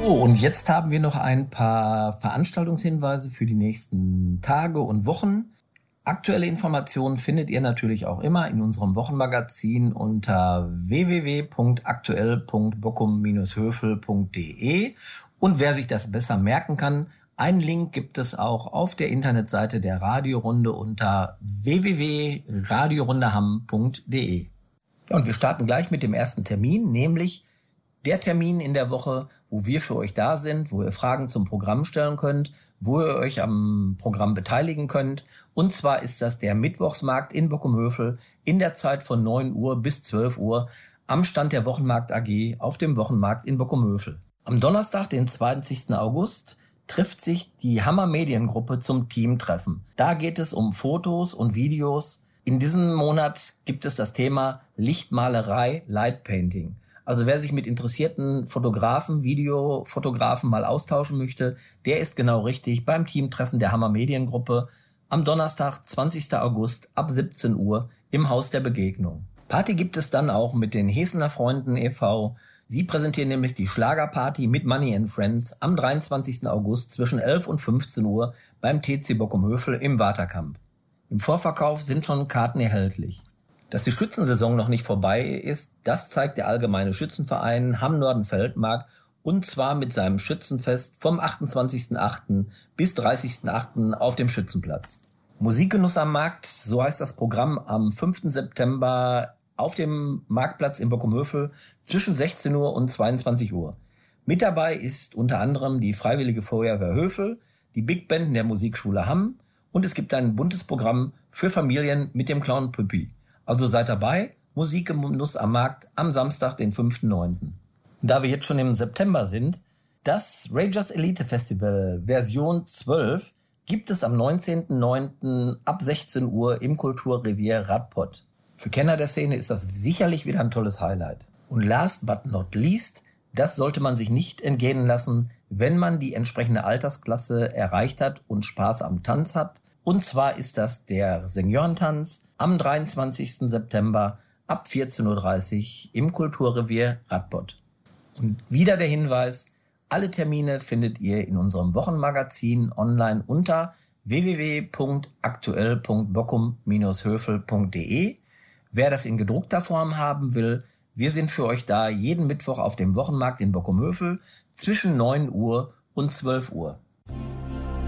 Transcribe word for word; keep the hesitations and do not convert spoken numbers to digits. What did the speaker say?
So, und jetzt haben wir noch ein paar Veranstaltungshinweise für die nächsten Tage und Wochen. Aktuelle Informationen findet ihr natürlich auch immer in unserem Wochenmagazin unter w w w punkt aktuell punkt bockum Bindestrich hövel punkt de. Und wer sich das besser merken kann, einen Link gibt es auch auf der Internetseite der Radiorunde unter w w w punkt radiorundehamm punkt de. Ja, und wir starten gleich mit dem ersten Termin, nämlich der Termin in der Woche, wo wir für euch da sind, wo ihr Fragen zum Programm stellen könnt, wo ihr euch am Programm beteiligen könnt. Und zwar ist das der Mittwochsmarkt in Bockum-Hövel in der Zeit von neun Uhr bis zwölf Uhr am Stand der Wochenmarkt A G auf dem Wochenmarkt in Bockum-Hövel. Am Donnerstag, den zwanzigsten August, trifft sich die Hammer Mediengruppe zum Teamtreffen. Da geht es um Fotos und Videos. In diesem Monat gibt es das Thema Lichtmalerei, Lightpainting. Also wer sich mit interessierten Fotografen, Videofotografen mal austauschen möchte, der ist genau richtig beim Teamtreffen der Hammer Mediengruppe am Donnerstag, zwanzigsten August ab siebzehn Uhr im Haus der Begegnung. Party gibt es dann auch mit den Hesener Freunden e V Sie präsentieren nämlich die Schlagerparty mit Money and Friends am dreiundzwanzigsten August zwischen elf und fünfzehn Uhr beim T C Bockum-Hövel im Waterkamp. Im Vorverkauf sind schon Karten erhältlich. Dass die Schützensaison noch nicht vorbei ist, das zeigt der Allgemeine Schützenverein Hamm-Norden-Feldmark und zwar mit seinem Schützenfest vom achtundzwanzigsten achten bis dreißigsten achten auf dem Schützenplatz. Musikgenuss am Markt, so heißt das Programm am fünften September auf dem Marktplatz in Bockum-Hövel zwischen sechzehn Uhr und zweiundzwanzig Uhr. Mit dabei ist unter anderem die Freiwillige Feuerwehr Hövel, die Big Band der Musikschule Hamm und es gibt ein buntes Programm für Familien mit dem Clown Püppi. Also seid dabei, Musikgenuss am Markt am Samstag, den fünften neunten Und da wir jetzt schon im September sind, das Ragers Elite Festival Version zwölf gibt es am neunzehnten neunten ab sechzehn Uhr im Kulturrevier Radpott. Für Kenner der Szene ist das sicherlich wieder ein tolles Highlight. Und last but not least, das sollte man sich nicht entgehen lassen, wenn man die entsprechende Altersklasse erreicht hat und Spaß am Tanz hat. Und zwar ist das der Seniorentanz am dreiundzwanzigsten September ab vierzehn Uhr dreißig im Kulturrevier Radpott. Und wieder der Hinweis, alle Termine findet ihr in unserem Wochenmagazin online unter w w w punkt aktuell punkt bockum Bindestrich hövel punkt de. Wer das in gedruckter Form haben will, wir sind für euch da jeden Mittwoch auf dem Wochenmarkt in Bockum-Hövel zwischen neun Uhr und zwölf Uhr.